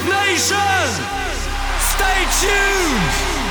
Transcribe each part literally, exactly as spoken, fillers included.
Nation! Stay tuned!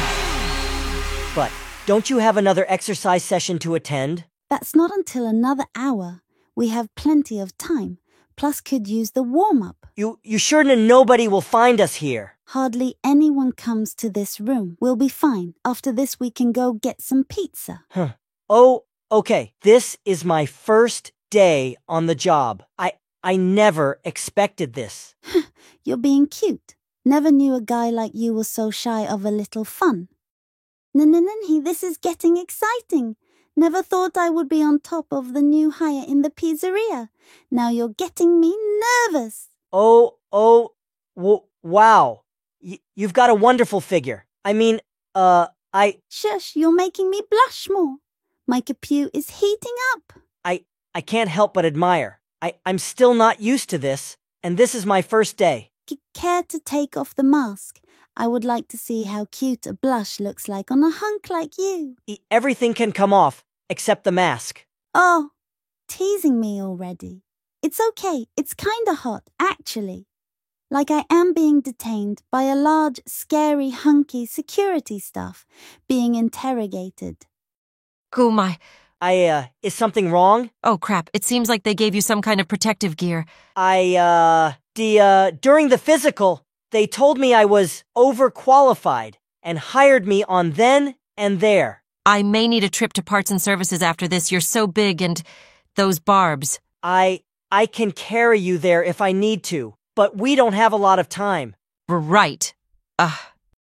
But don't you have another exercise session to attend? That's not until another hour. We have plenty of time, plus could use the warm-up. You, you sure nobody will find us here? Hardly anyone comes to this room. We'll be fine. After this, we can go get some pizza. Huh. Oh, okay. This is my first day on the job. I, I never expected this. You're being cute. Never knew a guy like you was so shy of a little fun. Nanananhi, this is getting exciting. Never thought I would be on top of the new hire in the pizzeria. Now you're getting me nervous. Oh, oh, w- wow. Y- you've got a wonderful figure. I mean, uh, I... Shush, you're making me blush more. My capute is heating up. I, I can't help but admire. I, I'm still not used to this, and this is my first day. C- care to take off the mask? I would like to see how cute a blush looks like on a hunk like you. E- everything can come off, except the mask. Oh, teasing me already. It's okay. It's kinda hot, actually. Like I am being detained by a large, scary, hunky security staff, being interrogated. Kumai. I, uh, is something wrong? Oh, crap. It seems like they gave you some kind of protective gear. I, uh, the, uh, during the physical, they told me I was overqualified and hired me on then and there. I may need a trip to parts and services after this. You're so big and those barbs. I, I can carry you there if I need to, but we don't have a lot of time. Right. Ugh.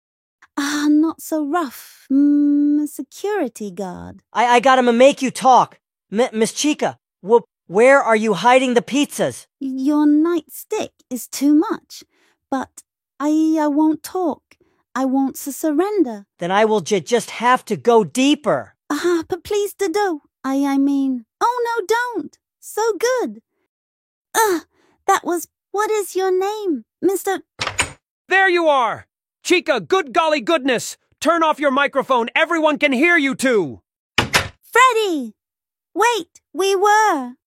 Ah, not so rough. Mm, security guard. I, I gotta make you talk. M- Miss Chica, wh- where are you hiding the pizzas? Your nightstick is too much, but I, I won't talk. I won't s- surrender. Then I will j- just have to go deeper. Ah, but please do do. I, I mean, oh no, don't. So good. Ugh, that was, what is your name, Mister There you are! Chica, good golly goodness! Turn off your microphone, everyone can hear you too! Freddy! Wait, we were.